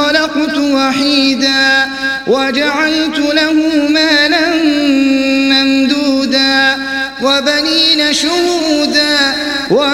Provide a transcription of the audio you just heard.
خلقت وحيدا وجعلت له مالا ممدودا وبنين شهودا